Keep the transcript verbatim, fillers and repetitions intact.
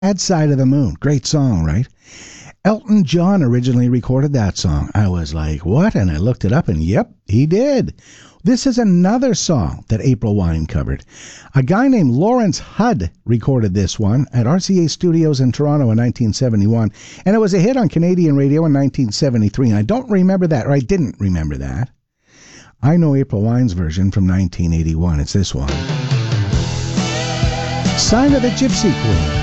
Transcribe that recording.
Bad Side of the Moon. Great song, right? Elton John originally recorded that song. I was like, what? And I looked it up, and yep, he did. This is another song that April Wine covered. A guy named Lawrence Hudd recorded this one at R C A Studios in Toronto in nineteen seventy-one, and it was a hit on Canadian radio in nineteen seventy-three, and I don't remember that, or I didn't remember that. I know April Wine's version from nineteen eighty-one. It's this one. Sign of the Gypsy Queen.